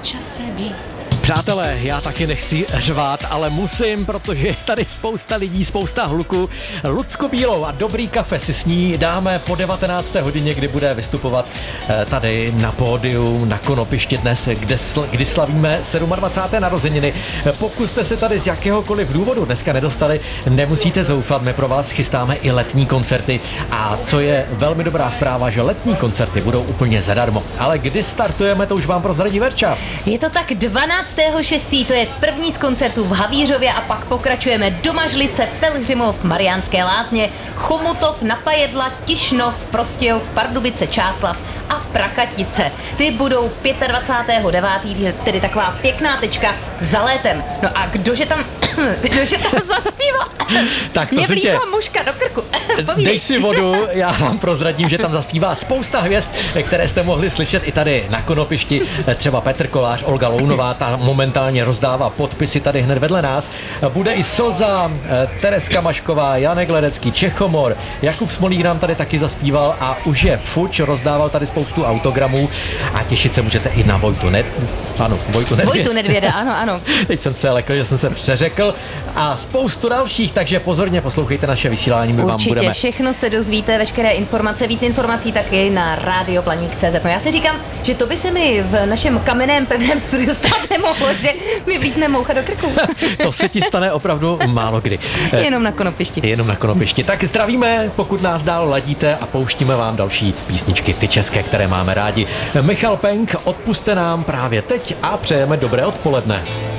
čase být. Přátelé, já taky nechci řvát, ale musím, protože je tady spousta lidí, spousta hluku. Lucku Bílou a Dobrý kafe si s ní dáme po 19. hodině, kdy bude vystupovat tady na pódiu na Konopišti dnes, kdy slavíme 27. narozeniny. Pokud jste se tady z jakéhokoliv důvodu dneska nedostali, nemusíte zoufat, my pro vás chystáme i letní koncerty. A co je velmi dobrá zpráva, že letní koncerty budou úplně zadarmo. Ale kdy startujeme, to už vám prozradí Verča. Je to tak 12.6. To je první z koncertů v Havířově a pak pokračujeme do Mažlice, Pelhřimov, Mariánské Lázně, Chomutov, Napajedla, Tišnov, Prostějov, Pardubice, Čáslav a Prachatice. Ty budou 25.9., tedy taková pěkná tečka za létem. No a kdože tam zaspívá? Tak mě vlítla muška do krku. Dej si vodu, já vám prozradím, že tam zaspívá spousta hvězd, které jste mohli slyšet i tady na Konopišti. Třeba Petr Kolář, Olga Lounová, ta momentálně rozdává podpisy tady hned vedle nás. Bude i Slza, Tereska Mašková, Janek Ledecký, Čechomor, Jakub Smolík nám tady taky zaspíval a už je fuč, rozdával tady spoustu autogramů a těšit se můžete i na Vojtu Nedvěda, ano. Teď jsem se lekl, že jsem se přeřekl a spoustu dalších, takže pozorně poslouchejte naše vysílání, my vám budeme. Určitě všechno se dozvíte, veškeré informace, víc informací taky na radioplaník.cz. No já si říkám, že to by se mi v našem kamenném pevném studiu stát nemohlo, že mi vlítne moucha do krku. To se ti stane opravdu málo kdy. Jenom na Konopišti. Tak zdravíme, pokud nás dál ladíte a pouštíme vám další písničky, ty české, které máme rádi. Michal Penk, odpuste nám právě teď a přejeme dobré odpoledne.